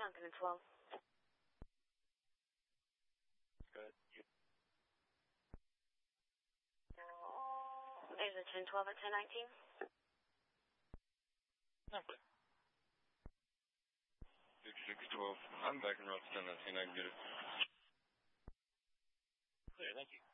Falcon and 12. Good. There's a 1012 at 1019. Okay. 6612. I'm back in route 1019. I can get it. Clear, thank you.